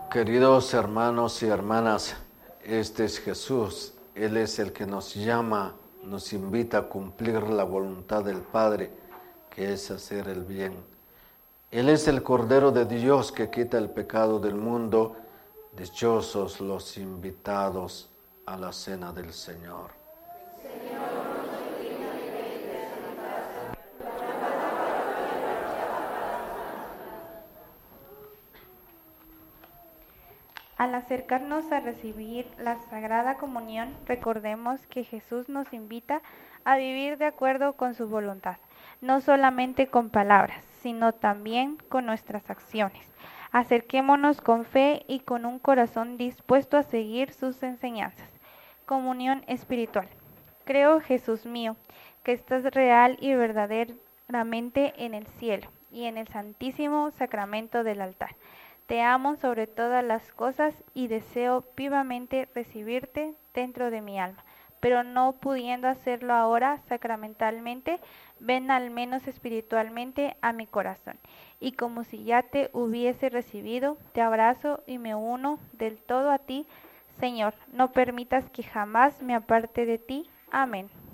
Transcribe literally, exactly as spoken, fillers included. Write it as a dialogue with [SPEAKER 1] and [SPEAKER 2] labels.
[SPEAKER 1] Queridos hermanos y hermanas, este es Jesús. Él es el que nos llama, nos invita a cumplir la voluntad del Padre, que es hacer el bien. Él es el Cordero de Dios que quita el pecado del mundo. Dichosos los invitados a la cena del Señor.
[SPEAKER 2] Al acercarnos a recibir la Sagrada Comunión, recordemos que Jesús nos invita a vivir de acuerdo con su voluntad, no solamente con palabras, sino también con nuestras acciones. Acerquémonos con fe y con un corazón dispuesto a seguir sus enseñanzas. Comunión espiritual. Creo, Jesús mío, que estás real y verdaderamente en el cielo y en el santísimo sacramento del altar. Te amo sobre todas las cosas y deseo vivamente recibirte dentro de mi alma, pero no pudiendo hacerlo ahora sacramentalmente, ven al menos espiritualmente a mi corazón. Y como si ya te hubiese recibido, te abrazo y me uno del todo a ti, Señor. No permitas que jamás me aparte de ti. Amén.